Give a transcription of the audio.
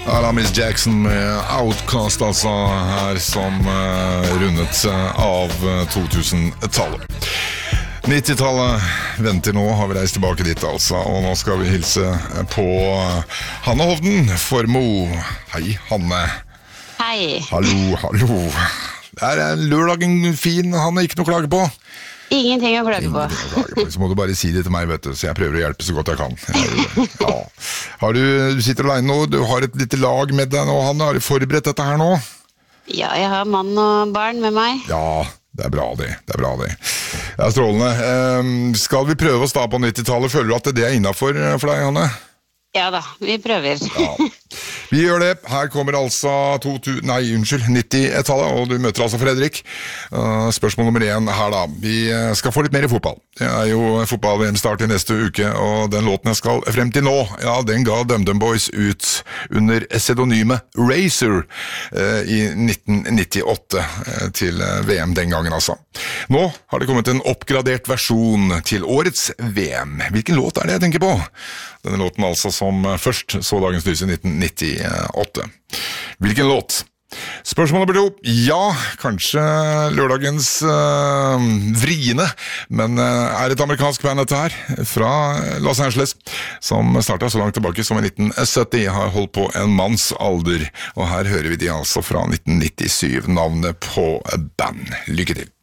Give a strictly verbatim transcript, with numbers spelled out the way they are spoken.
Miss Jackson med Outcast altså her som uh, rundet av to-tusen-tallet. nittitallet venter nå, har vi reist tilbake dit altså, og nå skal vi hilse på Hanne Hovden Formo. Hei Hanne. Hei. Hallo, hallo. Det er lørdagen fin, Hanne, ikke noe å klage på. Ingenting å klage på. Ingenting å klage på. Så må du bare si det til meg, vet du, så jeg prøver å hjelpe så godt jeg kan. Ja. Har du, du sitter alene nå, du har et lite lag med deg nå, Hanne. Har du forberedt dette her nå? Ja, jeg har mann og barn med meg. Ja, det er bra det, det er bra det. Det er strålende. Um, skal vi prøve oss da på nittitallet? Føler du at det er innenfor for deg, Hanne? Ja da, vi prøver. Ja. Vi gjør det. Her kommer altså to, nei, unnskyld, nitti-tallet, og du møter altså Fredrik. Uh, spørsmål nummer én her da. Vi skal få litt mer i fotball. Det er jo fotball-V M-start i neste uke, og den låten jeg skal frem til nå, ja, den ga DumDum Boys ut under pseudonymet Razor uh, i nitten nittiåtte uh, til V M den gangen altså. Nå har det kommet en oppgradert versjon til årets V M. Hvilken låt er det jeg tenker på? Denne låten altså som først så dagens lys i nitten nittiåtte. Hvilken låt? Spørsmål nummer to. Ja, kanskje lørdagens uh, vriene, men uh, er et amerikansk band dette her, fra Los Angeles, som startet så langt tilbake som i nitten sytti, har holdt på en manns alder, og her hører vi de altså fra nitten nittisju, navnet på band. Lykke til!